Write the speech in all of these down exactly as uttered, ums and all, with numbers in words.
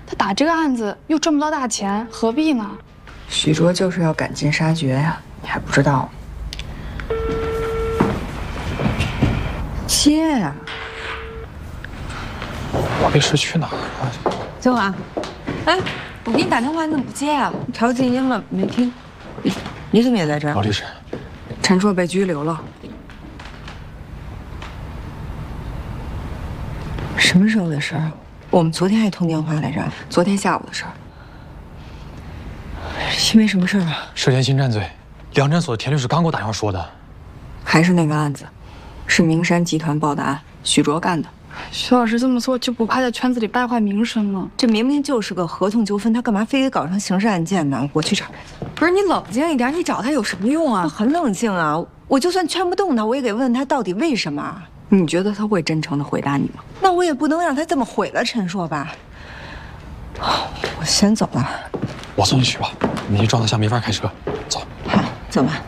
他打这个案子又挣不到大钱，何必呢？ 许卓就是要赶尽杀绝呀，你还不知道？接呀！ 我这是去哪儿了？ 总啊，哎，我给你打电话，你怎么不接啊？调静音了，没听。你你怎么也在这儿？ 老律师， 陈硕被拘留了。 什么时候的事儿？我们昨天还通电话来着。 昨天下午的事儿。 因为什么事儿啊？ 涉嫌侵占罪，两诊所的田律师刚给我打电话说的。 还是那个案子，是明山集团报的案，许卓干的。 徐老师这么做就不怕在圈子里败坏名声吗？ 这明明就是个合同纠纷，他干嘛非得搞成刑事案件呢？我去找他。 不是你冷静一点，你找他有什么用啊？ 我很冷静啊，我就算劝不动他，我也得问他到底为什么。 你觉得他会真诚的回答你吗？ 那我也不能让他这么毁了陈硕吧。我先走了。 我送你去吧，你一状态下没法开车。走。 好，走吧。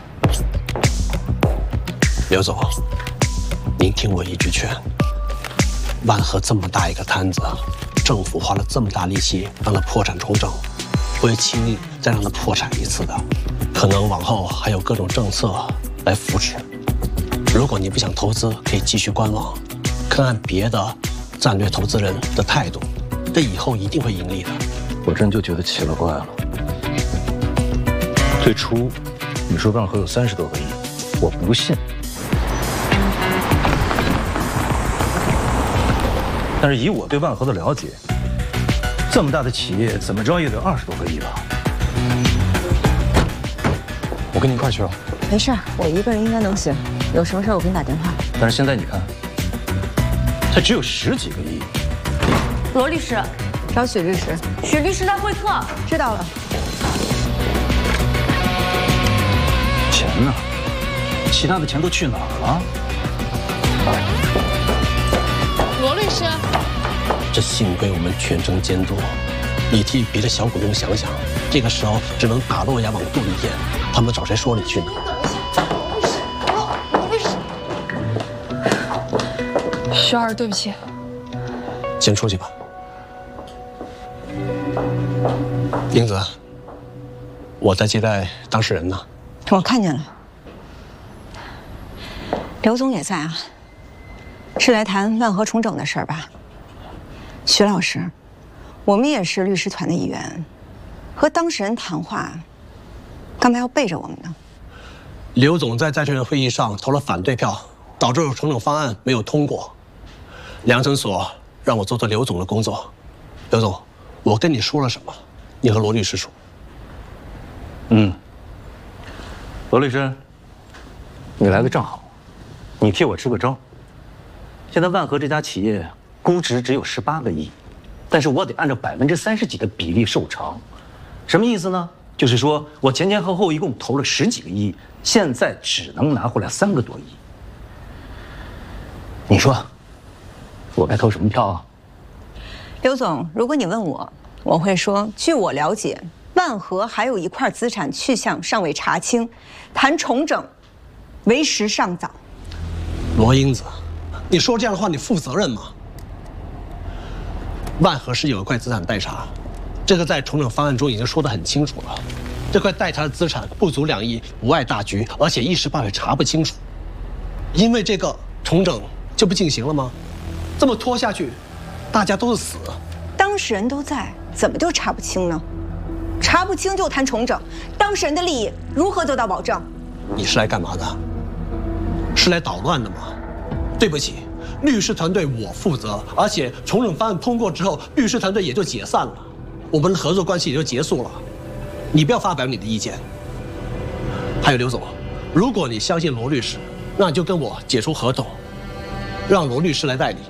刘总，您听我一句劝。万和这么大一个摊子，政府花了这么大力气让它破产重整，不会轻易再让它破产一次的。可能往后还有各种政策来扶持。如果你不想投资，可以继续观望，看看别的战略投资人的态度，这以后一定会盈利的。 我真就觉得奇了怪了。最初你说万和有三十多个亿，我不信。但是以我对万和的了解，这么大的企业怎么着也得二十多个亿吧？ 我跟你一块去了。 没事，我一个人应该能行。有什么事我给你打电话。 但是现在你看，才只有十几个亿。 罗律师， 找许律师。 许律师在会客。 知道了。 钱呢？其他的钱都去哪儿了？ 罗律师， 这幸亏我们全程监督，你替别的小股东想想，这个时候只能打落牙往肚里咽，他们找谁说理去呢？ 徐老师，对不起。 先出去吧。英子，我在接待当事人呢。 我看见了，刘总也在啊。是来谈万和重整的事儿吧？徐老师，我们也是律师团的一员，和当事人谈话，干嘛要背着我们呢？ 刘总在债权人会议上投了反对票，导致重整方案没有通过。两诊所让我做做刘总的工作。刘总，我跟你说了什么？你和罗律师说。 嗯，罗律师，你来的正好，你替我支个招。现在万和这家企业估值只有十八个亿，但是我得按照百分之三十几的比例受偿，什么意思呢？就是说我前前后后一共投了十几个亿，现在只能拿回来三个多亿。你说，我该投什么票啊？ 刘总，如果你问我，我会说，据我了解，万和还有一块资产去向尚未查清，谈重整，为时尚早。 罗英子。你说这样的话，你负责任吗？万和是有一块资产待查，这个在重整方案中已经说得很清楚了。这块待查的资产不足两亿，无碍大局，而且一时半会查不清楚。因为这个重整就不进行了吗？这么拖下去，大家都是死。 当事人都在，怎么就查不清呢？查不清就谈重整，当事人的利益如何得到保证？ 你是来干嘛的？是来捣乱的吗？对不起，律师团队我负责，而且重整方案通过之后，律师团队也就解散了，我们的合作关系也就结束了。你不要发表你的意见。还有刘总，如果你相信罗律师，那你就跟我解除合同，让罗律师来代理。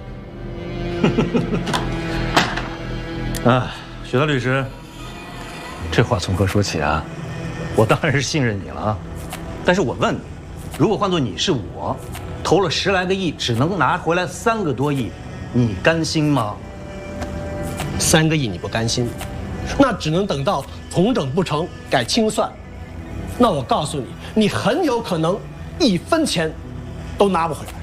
啊，许大律师，这话从何说起啊？我当然是信任你了啊，但是我问你，如果换作你是我，投了十来个亿，只能拿回来三个多亿，你甘心吗？ 三个亿你不甘心，那只能等到重整不成改清算。那我告诉你，你很有可能一分钱都拿不回来。